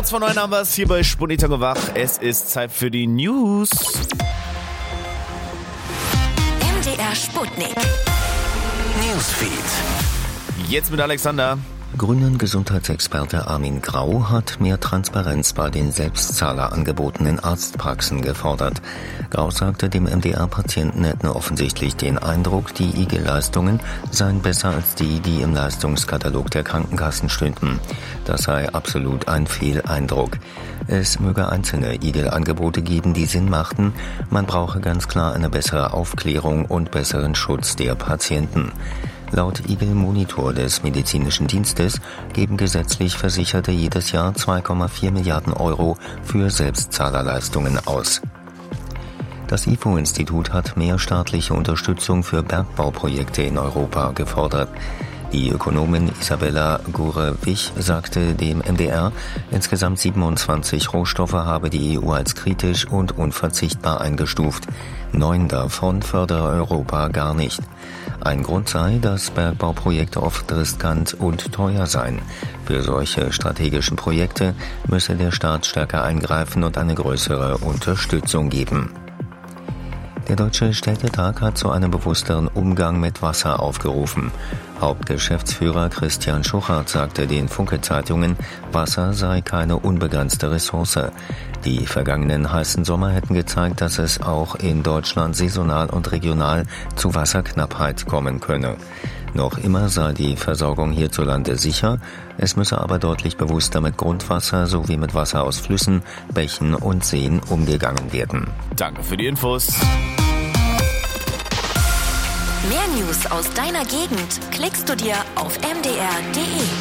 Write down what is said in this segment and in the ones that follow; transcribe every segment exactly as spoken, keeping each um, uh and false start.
Genau zwei neun haben wir es hier bei Sputnik Wach. Es ist Zeit für die News. M D R Sputnik. Newsfeed. Jetzt mit Alexander. Grünen Gesundheitsexperte Armin Grau hat mehr Transparenz bei den Selbstzahlerangeboten in Arztpraxen gefordert. Grau sagte dem M D R, Patienten hätten offensichtlich den Eindruck, die I G L-Leistungen seien besser als die, die im Leistungskatalog der Krankenkassen stünden. Das sei absolut ein Fehleindruck. Es möge einzelne I G L-Angebote geben, die Sinn machten. Man brauche ganz klar eine bessere Aufklärung und besseren Schutz der Patienten. Laut I G L-Monitor des Medizinischen Dienstes geben gesetzlich Versicherte jedes Jahr zwei Komma vier Milliarden Euro für Selbstzahlerleistungen aus. Das I F O-Institut hat mehr staatliche Unterstützung für Bergbauprojekte in Europa gefordert. Die Ökonomin Isabella Gurewich sagte dem M D R, insgesamt siebenundzwanzig Rohstoffe habe die E U als kritisch und unverzichtbar eingestuft. Neun davon fördere Europa gar nicht. Ein Grund sei, dass Bergbauprojekte oft riskant und teuer seien. Für solche strategischen Projekte müsse der Staat stärker eingreifen und eine größere Unterstützung geben. Der Deutsche Städtetag hat zu einem bewussteren Umgang mit Wasser aufgerufen. Hauptgeschäftsführer Christian Schuchart sagte den Funke-Zeitungen, Wasser sei keine unbegrenzte Ressource. Die vergangenen heißen Sommer hätten gezeigt, dass es auch in Deutschland saisonal und regional zu Wasserknappheit kommen könne. Noch immer sei die Versorgung hierzulande sicher, es müsse aber deutlich bewusster mit Grundwasser sowie mit Wasser aus Flüssen, Bächen und Seen umgegangen werden. Danke für die Infos. Mehr News aus deiner Gegend klickst du dir auf m d r punkt d e.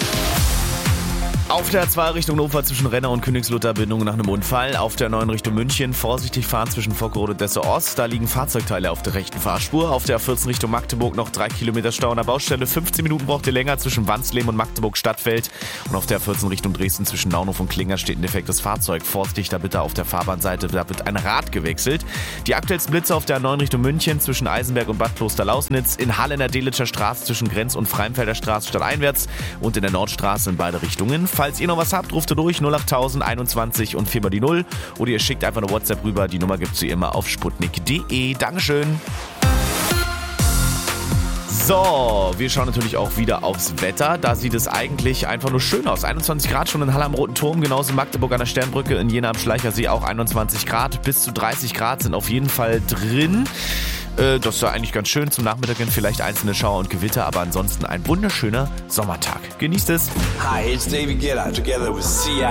Auf der zwei Richtung Hannover zwischen Renner und Königslutter Bindung nach einem Unfall. Auf der neun Richtung München vorsichtig fahren zwischen Vockerode und Dessau Ost. Da liegen Fahrzeugteile auf der rechten Fahrspur. Auf der vierzehn Richtung Magdeburg noch drei Kilometer Stau an der Baustelle. fünfzehn Minuten braucht ihr länger zwischen Wansleben und Magdeburg Stadtfeld. Und auf der vierzehn Richtung Dresden zwischen Naunhof und Klinger steht ein defektes Fahrzeug. Vorsichtig da bitte auf der Fahrbahnseite, da wird ein Rad gewechselt. Die aktuellsten Blitze auf der neun Richtung München zwischen Eisenberg und Bad Kloster-Lausnitz. In Halle in der Delitscher Straße zwischen Grenz- und Freimfelder Straße stadteinwärts. Und in der Nordstraße in beide Richtungen. Falls ihr noch was habt, ruft ihr durch null acht tausend einundzwanzig und vier mal die null. Oder ihr schickt einfach eine WhatsApp rüber. Die Nummer gibt's wie immer auf sputnik punkt de. Dankeschön. So, wir schauen natürlich auch wieder aufs Wetter. Da sieht es eigentlich einfach nur schön aus. einundzwanzig Grad schon in Halle am Roten Turm, genauso in Magdeburg an der Sternbrücke, in Jena am Schleichersee auch einundzwanzig Grad. Bis zu dreißig Grad sind auf jeden Fall drin. Das ist ja eigentlich ganz schön. Zum Nachmittag hin vielleicht einzelne Schauer und Gewitter, aber ansonsten ein wunderschöner Sommertag. Genießt es. Hi, it's David Guetta together with C I